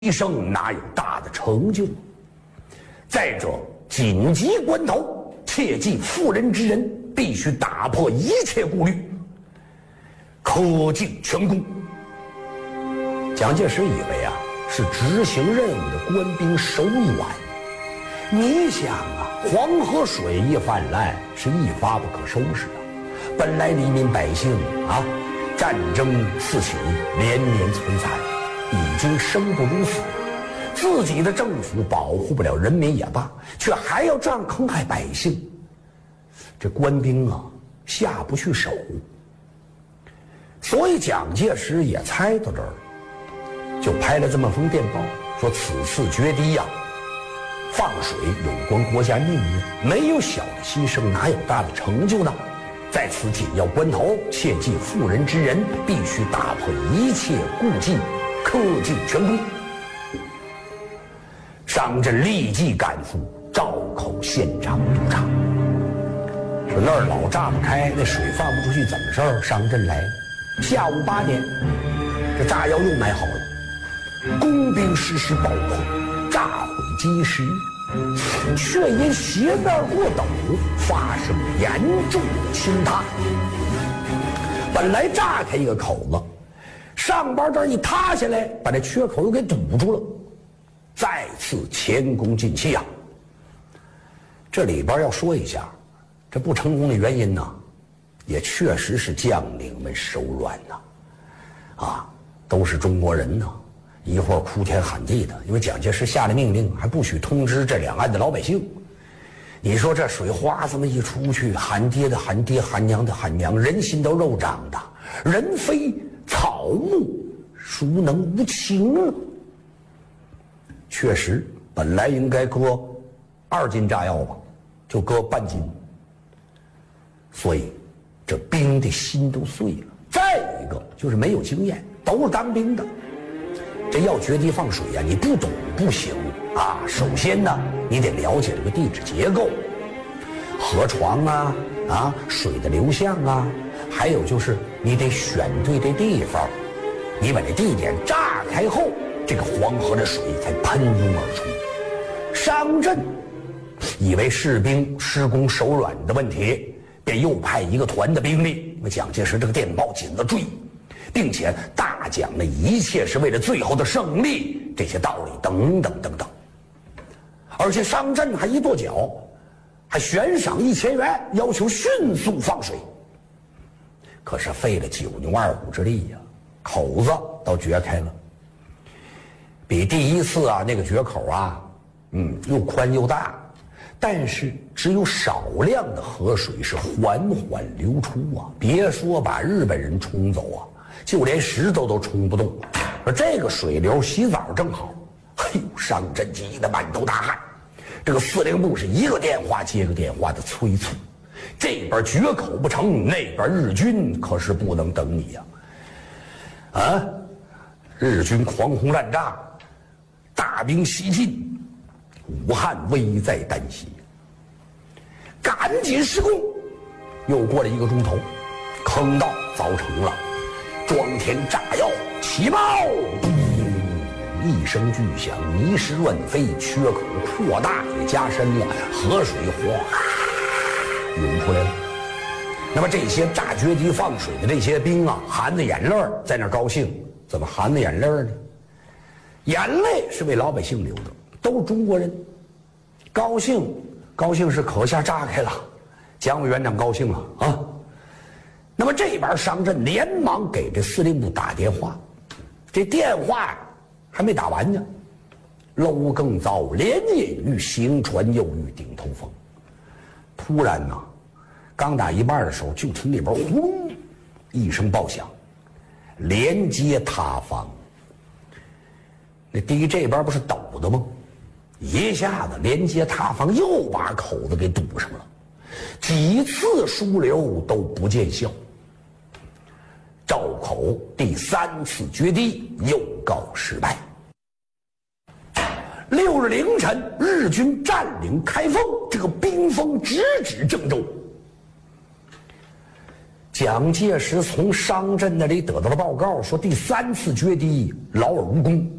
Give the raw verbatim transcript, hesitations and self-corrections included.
一生哪有大的成就？再者，紧急关头，切记妇人之仁，必须打破一切顾虑，恪尽全功。蒋介石以为啊，是执行任务的官兵手软。你想啊，黄河水一泛滥，是一发不可收拾的。本来黎民百姓啊，战争四起，连年摧残，已经生不如死。自己的政府保护不了人民也罢，却还要这样坑害百姓，这官兵啊下不去手。所以蒋介石也猜到这儿了，就拍了这么封电报，说此次决堤呀、啊，放水有关国家命运，没有小的牺牲，哪有大的成就呢？在此紧要关头，切记妇人之仁，必须打破一切顾忌，恪尽全功。商震立即赶赴赵口现场督查，说那儿老炸不开，那水放不出去，怎么事儿？商震来了，下午八点，这炸药又买好了，工兵实施爆破，炸毁基石，却因斜面过陡发生严重的倾塌。本来炸开一个口子，上边这一塌下来，把这缺口又给堵住了。再次前功尽弃啊！这里边要说一下，这不成功的原因呢，也确实是将领们手软呐，啊，都是中国人呢，一会儿哭天喊地的，因为蒋介石下了命令，还不许通知这两岸的老百姓。你说这水花这么一出去，喊爹的喊爹，喊娘的喊娘，人心都肉长的，人非草木，孰能无情呢？确实，本来应该搁二斤炸药吧，就搁半斤，所以这兵的心都碎了。再一个就是没有经验，都是当兵的，这要决堤放水啊，你不懂不行啊。首先呢，你得了解这个地质结构，河床啊啊，水的流向啊，还有就是你得选对这地方，你把这地点炸开后，这个黄河的水才喷涌而出。商震以为士兵施工手软的问题，便又派一个团的兵力，因为蒋介石这个电报紧了追，并且大讲了一切是为了最后的胜利这些道理等等等等。而且商震还一跺脚，还悬赏一千元，要求迅速放水。可是费了九牛二虎之力呀、啊，口子倒掘开了。比第一次啊那个决口啊，嗯，又宽又大，但是只有少量的河水是缓缓流出啊，别说把日本人冲走啊，就连石头都冲不动。而这个水流洗澡正好，嘿呦，商震急得满头大汗。这个司令部是一个电话接个电话的催促，这边决口不成，那边日军可是不能等你呀、啊！啊，日军狂轰滥炸。大兵西进，武汉危在旦夕，赶紧施工。又过了一个钟头，坑道凿成了，装填炸药，起爆！一声巨响，泥石乱飞，缺口扩大也加深了，河水哗涌出来了。那么这些炸决堤放水的这些兵啊，含着眼泪在那高兴。怎么含着眼泪呢？眼泪是为老百姓流的，都是中国人，高兴，高兴是可下炸开了，蒋委员长高兴了啊。那么这边商震连忙给这司令部打电话，这电话还没打完呢，楼更糟，连夜雨，行船又遇顶头风。突然呢，刚打一半的时候，就听里边轰一声爆响，连接塌方。那堤这边不是陡的吗？一下子连接塌方，又把口子给堵上了，几次疏流都不见效。赵口第三次决堤又告失败。六日凌晨，日军占领开封，这个兵锋直指郑州。蒋介石从商震那里得到了报告，说第三次决堤劳而无功。